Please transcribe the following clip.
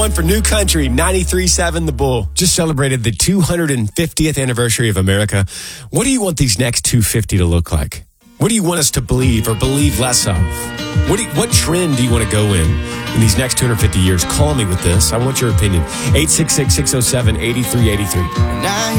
One for New Country, 93.7 The Bull. Just celebrated the 250th anniversary of America. What do you want these next 250 to look like? What do you want us to believe or believe less of? What trend do you want to go in these next 250 years? Call me with this. I want your opinion. 866-607-8383.